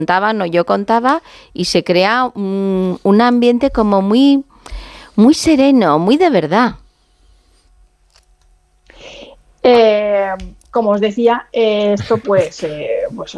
contaban o yo contaba y se crea un ambiente como muy, muy sereno, muy de verdad. Eh, Como os decía, esto pues